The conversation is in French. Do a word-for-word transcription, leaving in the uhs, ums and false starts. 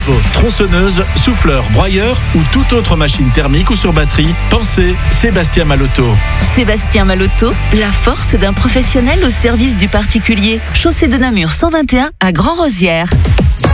Tronçonneuse, souffleur, broyeur ou toute autre machine thermique ou sur batterie, pensez Sébastien Malotto. Sébastien Malotto, la force d'un professionnel au service du particulier. Chaussée de Namur cent vingt et un à Grand-Rosières.